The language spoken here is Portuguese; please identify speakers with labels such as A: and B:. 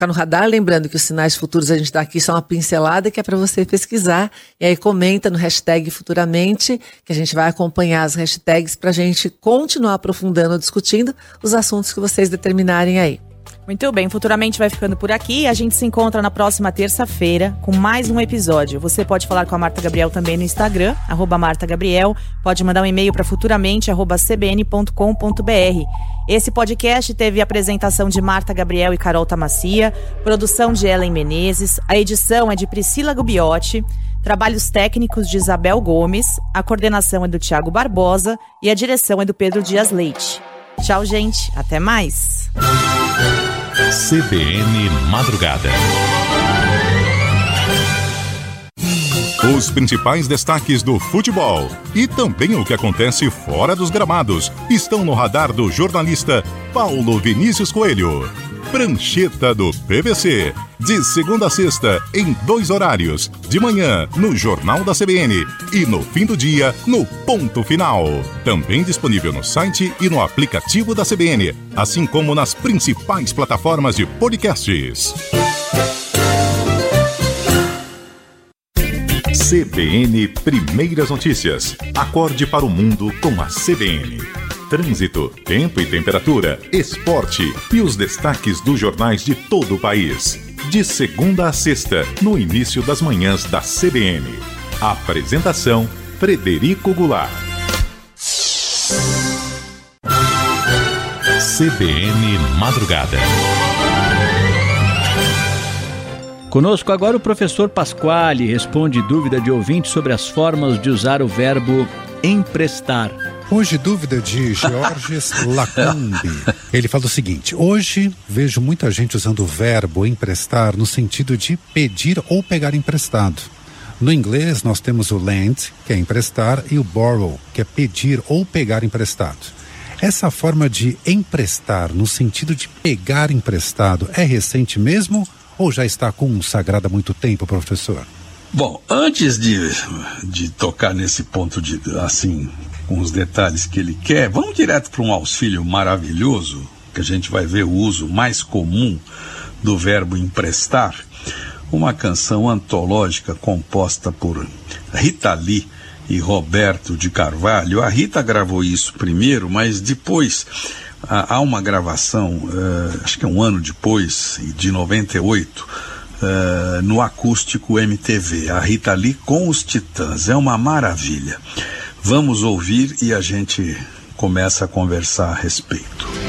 A: no radar, lembrando que os sinais futuros a gente dá aqui só uma pincelada que é para você pesquisar, e aí comenta no hashtag Futuramente, que a gente vai acompanhar as hashtags para a gente continuar aprofundando, discutindo os assuntos que vocês determinarem aí.
B: Muito bem, Futuramente vai ficando por aqui. A gente se encontra na próxima terça-feira com mais um episódio. Você pode falar com a Marta Gabriel também no Instagram, @MartaGabriel. Pode mandar um e-mail para futuramente@cbn.com.br. Esse podcast teve apresentação de Marta Gabriel e Carol Tamassia, produção de Ellen Menezes, a edição é de Priscila Gubiotti, trabalhos técnicos de Isabel Gomes, a coordenação é do Thiago Barbosa e a direção é do Pedro Dias Leite. Tchau, gente. Até mais.
C: CBN Madrugada. Os principais destaques do futebol e também o que acontece fora dos gramados estão no radar do jornalista Paulo Vinícius Coelho. Prancheta do PVC, de segunda a sexta, em 2 horários, de manhã no Jornal da CBN e no fim do dia no Ponto Final. Também disponível no site e no aplicativo da CBN, assim como nas principais plataformas de podcasts. CBN Primeiras Notícias. Acorde para o mundo com a CBN. Trânsito, tempo e temperatura, esporte e os destaques dos jornais de todo o país. De segunda a sexta, no início das manhãs da CBN. Apresentação, Frederico Goulart. CBN Madrugada.
D: Conosco agora o professor Pasquale responde dúvida de ouvinte sobre as formas de usar o verbo emprestar.
E: Hoje, dúvida de Georges Lacombe. Ele fala o seguinte: hoje vejo muita gente usando o verbo emprestar no sentido de pedir ou pegar emprestado. No inglês, nós temos o lend, que é emprestar, e o borrow, que é pedir ou pegar emprestado. Essa forma de emprestar no sentido de pegar emprestado é recente mesmo ou já está consagrada há muito tempo, professor?
F: Bom, antes de tocar nesse ponto de, assim, com os detalhes que ele quer, vamos direto para um auxílio maravilhoso, que a gente vai ver o uso mais comum do verbo emprestar. Uma canção antológica composta por Rita Lee e Roberto de Carvalho. A Rita gravou isso primeiro, mas depois há uma gravação, acho que é um ano depois, de 98, no Acústico MTV, a Rita Lee com os Titãs. É uma maravilha. Vamos ouvir e a gente começa a conversar a respeito.